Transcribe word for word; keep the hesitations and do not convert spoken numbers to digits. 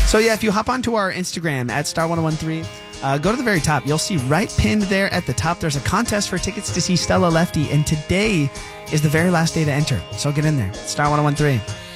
So yeah, if you hop onto our Instagram at star one oh one three, uh, go to the very top. You'll see right pinned there at the top, there's a contest for tickets to see Stella Lefty, and today is the very last day to enter. So get in there. star one oh one three.